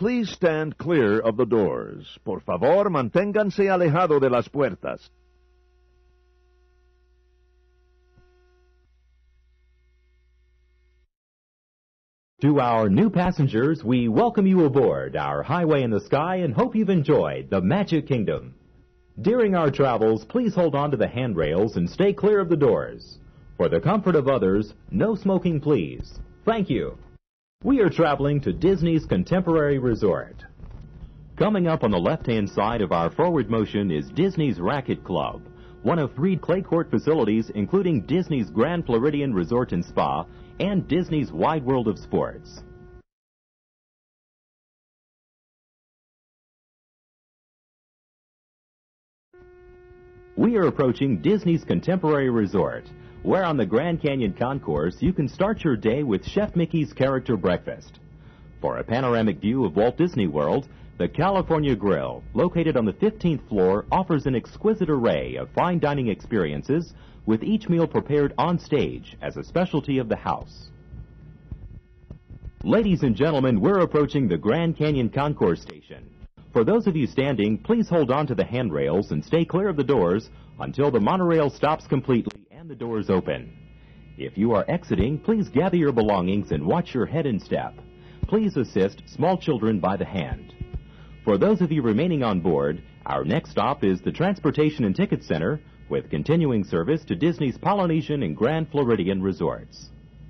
please stand clear of the doors. Por favor, manténganse alejado de las puertas. To our new passengers, we welcome you aboard our Highway in the Sky and hope you've enjoyed the Magic Kingdom. During our travels, please hold on to the handrails and stay clear of the doors. For the comfort of others, no smoking, please. Thank you. We are traveling to Disney's Contemporary Resort. Coming up on the left-hand side of our forward motion is Disney's Racquet Club, one of 3 clay court facilities including Disney's Grand Floridian Resort and Spa and Disney's Wide World of Sports. We are approaching Disney's Contemporary Resort, where on the Grand Canyon Concourse you can start your day with Chef Mickey's Character Breakfast. For a panoramic view of Walt Disney World, the California Grill, located on the 15th floor, offers an exquisite array of fine dining experiences, with each meal prepared on stage as a specialty of the house. Ladies and gentlemen, we're approaching the Grand Canyon Concourse Station. For those of you standing, please hold on to the handrails and stay clear of the doors until the monorail stops completely and the doors open. If you are exiting, please gather your belongings and watch your head and step. Please assist small children by the hand. For those of you remaining on board, our next stop is the Transportation and Ticket Center, with continuing service to Disney's Polynesian and Grand Floridian resorts.